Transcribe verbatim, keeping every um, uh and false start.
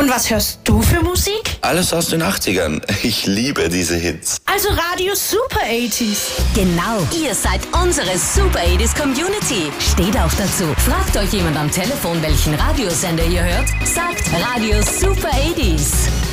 Und was hörst du für Musik? Alles aus den achtzigern. Ich liebe diese Hits. Also Radio Super achtziger. Genau, ihr seid unsere Super achtziger Community. Steht auch dazu. Fragt euch jemand am Telefon, welchen Radiosender ihr hört? Sagt Radio Super achtziger.